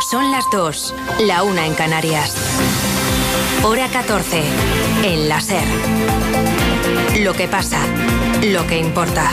Son las 2, la 1 en Canarias. Hora 14, en la SER. Lo que pasa, lo que importa.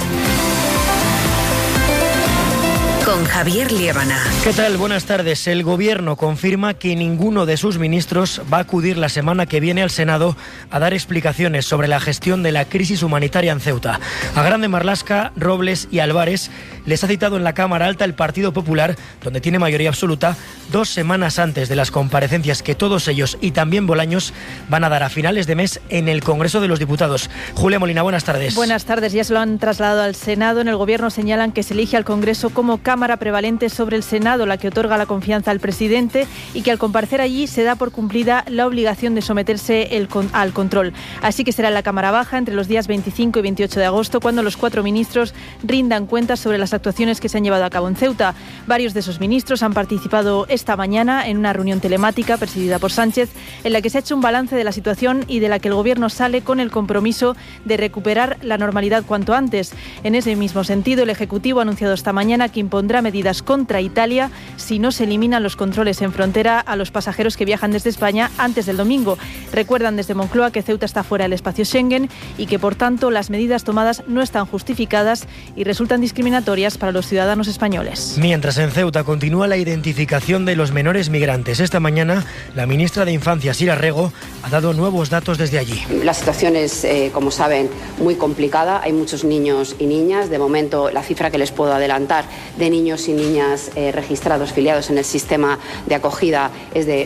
Con Javier Liébana. ¿Qué tal? Buenas tardes. El Gobierno confirma que ninguno de sus ministros va a acudir la semana que viene al Senado a dar explicaciones sobre la gestión de la crisis humanitaria en Ceuta. A Grande Marlaska, Robles y Álvarez les ha citado en la Cámara Alta el Partido Popular, donde tiene mayoría absoluta, 2 semanas antes de las comparecencias que todos ellos y también Bolaños van a dar a finales de mes en el Congreso de los Diputados. Julia Molina, buenas tardes. Buenas tardes. Ya se lo han trasladado al Senado. En el Gobierno señalan que se elige al Congreso como Cámara prevalente sobre el Senado, la que otorga la confianza al presidente, y que al comparecer allí se da por cumplida la obligación de someterse al control. Así que será en la Cámara Baja entre los días 25 y 28 de agosto cuando los 4 ministros rindan cuentas sobre las actuaciones que se han llevado a cabo en Ceuta. Varios de esos ministros han participado esta mañana en una reunión telemática presidida por Sánchez, en la que se ha hecho un balance de la situación y de la que el Gobierno sale con el compromiso de recuperar la normalidad cuanto antes. En ese mismo sentido, el Ejecutivo ha anunciado esta mañana que impondrá medidas contra Italia si no se eliminan los controles en frontera a los pasajeros que viajan desde España antes del domingo. Recuerdan desde Moncloa que Ceuta está fuera del espacio Schengen y que, por tanto, las medidas tomadas no están justificadas y resultan discriminatorias para los ciudadanos españoles. Mientras en Ceuta continúa la identificación de los menores migrantes. Esta mañana, la ministra de Infancia, Sira Rego, ha dado nuevos datos desde allí. La situación es, como saben, muy complicada. Hay muchos niños y niñas. De momento, la cifra que les puedo adelantar de niños y niñas registrados, filiados en el sistema de acogida, es de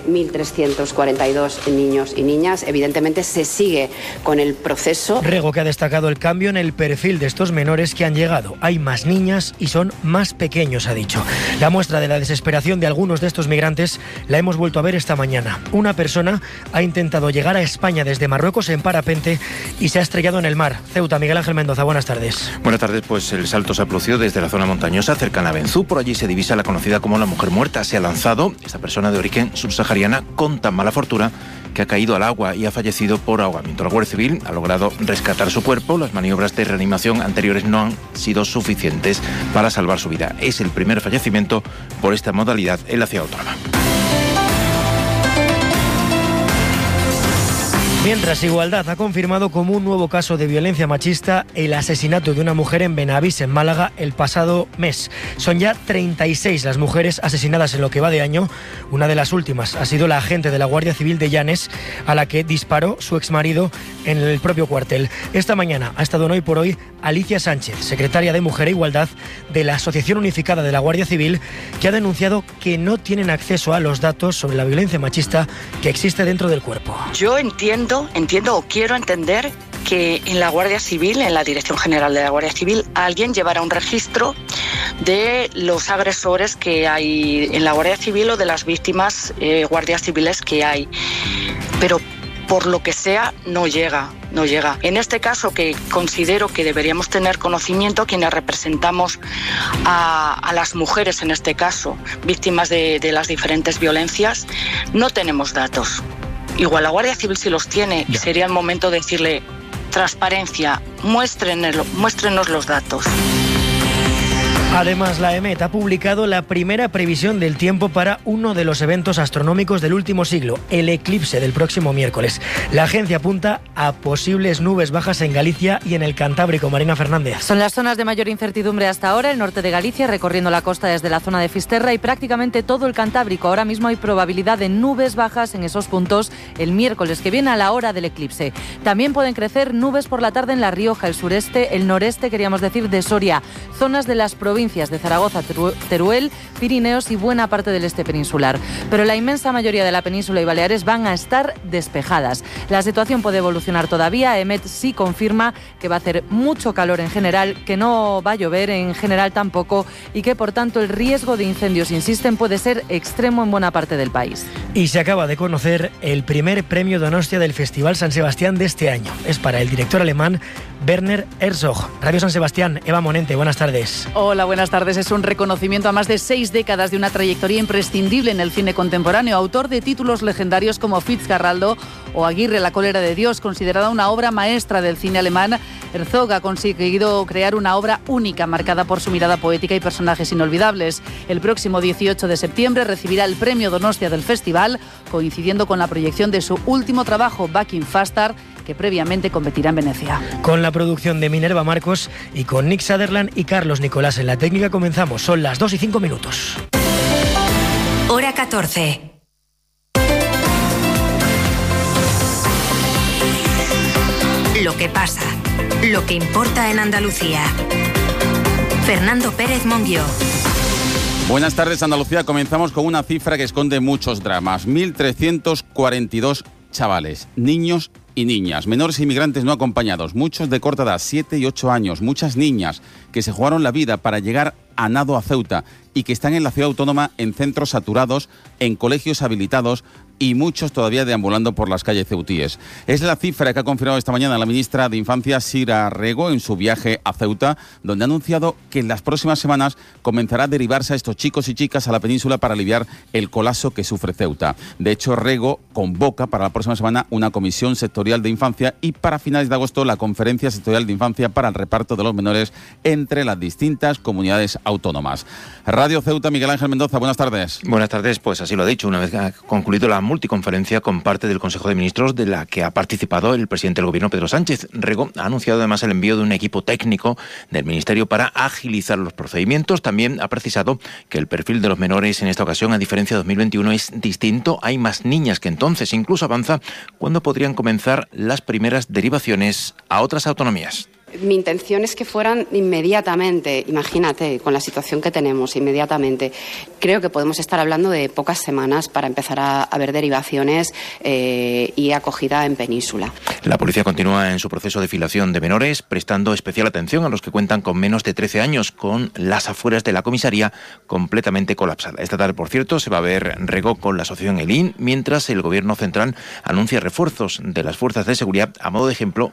1.342 niños y niñas. Evidentemente se sigue con el proceso. Rego, que ha destacado el cambio en el perfil de estos menores que han llegado. Hay más niñas y son más pequeños, ha dicho. La muestra de la desesperación de algunos de estos migrantes la hemos vuelto a ver esta mañana. Una persona ha intentado llegar a España desde Marruecos en parapente y se ha estrellado en el mar. Ceuta, Miguel Ángel Mendoza, buenas tardes. Buenas tardes, pues el salto se ha producido desde la zona montañosa cercana a Benzú. Por allí se divisa la conocida como la mujer muerta. Se ha lanzado esta persona de origen subsahariana con tan mala fortuna que ha caído al agua y ha fallecido por ahogamiento. La Guardia Civil ha logrado rescatar su cuerpo. Las maniobras de reanimación anteriores no han sido suficientes para salvar su vida. Es el primer fallecimiento por esta modalidad en la ciudad autónoma. Mientras, Igualdad ha confirmado como un nuevo caso de violencia machista el asesinato de una mujer en Benavís, en Málaga, el pasado mes. Son ya 36 las mujeres asesinadas en lo que va de año. Una de las últimas ha sido la agente de la Guardia Civil de Llanes, a la que disparó su exmarido en el propio cuartel. Esta mañana ha estado en Hoy por Hoy Alicia Sánchez, secretaria de Mujer e Igualdad de la Asociación Unificada de la Guardia Civil, que ha denunciado que no tienen acceso a los datos sobre la violencia machista que existe dentro del cuerpo. Yo entiendo o quiero entender que en la Guardia Civil, en la Dirección General de la Guardia Civil, alguien llevará un registro de los agresores que hay en la Guardia Civil o de las víctimas guardias civiles que hay. Pero por lo que sea, no llega. En este caso, que considero que deberíamos tener conocimiento, quienes representamos a las mujeres, en este caso, víctimas de las diferentes violencias, no tenemos datos. Igual la Guardia Civil sí los tiene y sería el momento de decirle: transparencia, muéstrenos los datos. Además, la EMET ha publicado la primera previsión del tiempo para uno de los eventos astronómicos del último siglo, el eclipse del próximo miércoles. La agencia apunta a posibles nubes bajas en Galicia y en el Cantábrico. Marina Fernández. Son las zonas de mayor incertidumbre hasta ahora: el norte de Galicia, recorriendo la costa desde la zona de Fisterra, y prácticamente todo el Cantábrico. Ahora mismo hay probabilidad de nubes bajas en esos puntos el miércoles que viene, a la hora del eclipse. También pueden crecer nubes por la tarde en La Rioja, el sureste, el noreste, queríamos decir, de Soria, zonas de las provincias de Zaragoza, Teruel, Pirineos y buena parte del este peninsular. Pero la inmensa mayoría de la península y Baleares van a estar despejadas. La situación puede evolucionar todavía. EMET sí confirma que va a hacer mucho calor en general, que no va a llover en general tampoco, y que por tanto el riesgo de incendios, insisten, puede ser extremo en buena parte del país. Y se acaba de conocer el primer premio Donostia del Festival San Sebastián de este año. Es para el director alemán Werner Herzog. Radio San Sebastián, Eva Monente, buenas tardes. Hola, buenas tardes. Es un reconocimiento a más de 6 décadas de una trayectoria imprescindible en el cine contemporáneo. Autor de títulos legendarios como Fitzcarraldo o Aguirre, la cólera de Dios, considerada una obra maestra del cine alemán. Herzog ha conseguido crear una obra única, marcada por su mirada poética y personajes inolvidables. El próximo 18 de septiembre recibirá el premio Donostia del festival, coincidiendo con la proyección de su último trabajo, Back in Faster, que previamente competirá en Venecia. Con la producción de Minerva Marcos y con Nick Sutherland y Carlos Nicolás en la técnica comenzamos. Son las 2:05. Hora 14. Lo que pasa, lo que importa en Andalucía. Fernando Pérez Monguió. Buenas tardes, Andalucía. Comenzamos con una cifra que esconde muchos dramas. 1.342 chavales, niños y niñas, menores inmigrantes no acompañados, muchos de corta edad, 7 y 8 años, muchas niñas que se jugaron la vida para llegar a nado a Ceuta y que están en la ciudad autónoma en centros saturados, en colegios habilitados y muchos todavía deambulando por las calles ceutíes. Es la cifra que ha confirmado esta mañana la ministra de Infancia, Sira Rego, en su viaje a Ceuta, donde ha anunciado que en las próximas semanas comenzará a derivarse a estos chicos y chicas a la península para aliviar el colapso que sufre Ceuta. De hecho, Rego convoca para la próxima semana una comisión sectorial de infancia y para finales de agosto la conferencia sectorial de infancia para el reparto de los menores entre las distintas comunidades autónomas. Radio Ceuta, Miguel Ángel Mendoza, buenas tardes. Buenas tardes, pues así lo ha dicho, una vez que ha concluido la multiconferencia con parte del Consejo de Ministros de la que ha participado el presidente del Gobierno, Pedro Sánchez. Rego ha anunciado además el envío de un equipo técnico del Ministerio para agilizar los procedimientos. También ha precisado que el perfil de los menores en esta ocasión, a diferencia de 2021, es distinto. Hay más niñas que entonces. Incluso avanza cuándo podrían comenzar las primeras derivaciones a otras autonomías. Mi intención es que fueran inmediatamente, imagínate, con la situación que tenemos, inmediatamente. Creo que podemos estar hablando de pocas semanas para empezar a ver derivaciones y acogida en península. La policía continúa en su proceso de filación de menores, prestando especial atención a los que cuentan con menos de 13 años, con las afueras de la comisaría completamente colapsada. Esta tarde, por cierto, se va a ver Rego con la asociación ELIN, mientras el Gobierno central anuncia refuerzos de las fuerzas de seguridad. A modo de ejemplo,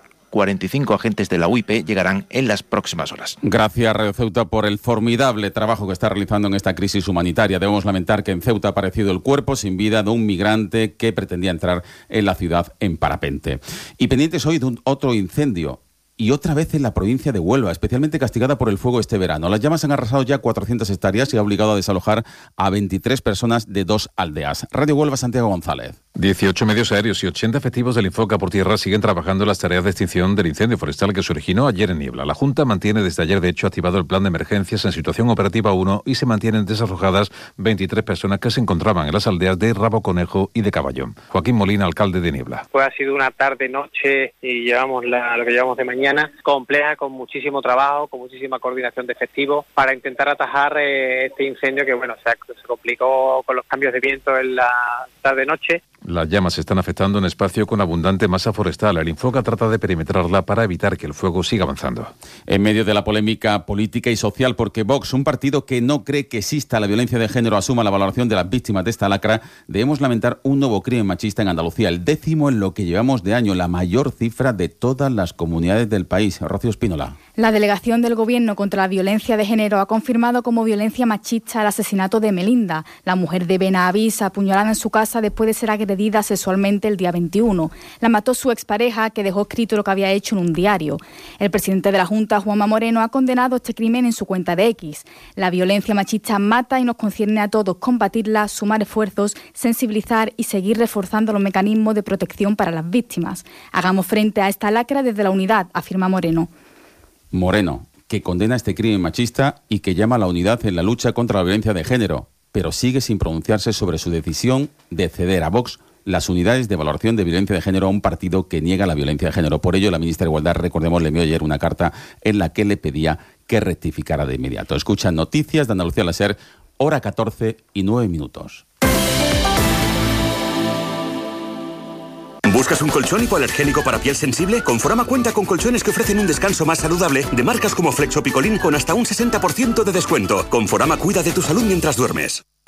45 agentes de la UIP llegarán en las próximas horas. Gracias, Radio Ceuta, por el formidable trabajo que está realizando en esta crisis humanitaria. Debemos lamentar que en Ceuta ha aparecido el cuerpo sin vida de un migrante que pretendía entrar en la ciudad en parapente. Y pendientes hoy de otro incendio. Y otra vez en la provincia de Huelva, especialmente castigada por el fuego este verano. Las llamas han arrasado ya 400 hectáreas y ha obligado a desalojar a 23 personas de 2 aldeas. Radio Huelva, Santiago González. 18 medios aéreos y 80 efectivos del Infoca por tierra siguen trabajando en las tareas de extinción del incendio forestal que se originó ayer en Niebla. La Junta mantiene desde ayer, de hecho, activado el plan de emergencias en situación operativa 1 y se mantienen desalojadas 23 personas que se encontraban en las aldeas de Rabo Conejo y de Caballón. Joaquín Molina, alcalde de Niebla. Pues ha sido una tarde-noche y llevamos lo que llevamos de mañana, compleja, con muchísimo trabajo, con muchísima coordinación de efectivos para intentar atajar este incendio que, bueno, se complicó con los cambios de viento en la tarde-noche. Las llamas están afectando un espacio con abundante masa forestal. El Infoca trata de perimetrarla para evitar que el fuego siga avanzando. En medio de la polémica política y social, porque Vox, un partido que no cree que exista la violencia de género, asuma la valoración de las víctimas de esta lacra, debemos lamentar un nuevo crimen machista en Andalucía, el 10º en lo que llevamos de año, la mayor cifra de todas las comunidades del país. Rocío Espínola. La delegación del Gobierno contra la violencia de género ha confirmado como violencia machista el asesinato de Melinda, la mujer de Benavís, apuñalada en su casa después de ser agredida sexualmente el día 21. La mató su expareja, que dejó escrito lo que había hecho en un diario. El presidente de la Junta, Juanma Moreno, ha condenado este crimen en su cuenta de X. La violencia machista mata y nos concierne a todos combatirla, sumar esfuerzos, sensibilizar y seguir reforzando los mecanismos de protección para las víctimas. Hagamos frente a esta lacra desde la unidad, afirma Moreno. Moreno, que condena este crimen machista y que llama a la unidad en la lucha contra la violencia de género, pero sigue sin pronunciarse sobre su decisión de ceder a Vox las unidades de valoración de violencia de género a un partido que niega la violencia de género. Por ello, la ministra de Igualdad, recordemos, le envió ayer una carta en la que le pedía que rectificara de inmediato. Escuchan Noticias de Andalucía, la SER, hora 14:09. ¿Buscas un colchón hipoalergénico para piel sensible? Conforama cuenta con colchones que ofrecen un descanso más saludable de marcas como Flexo Picolín con hasta un 60% de descuento. Conforama cuida de tu salud mientras duermes.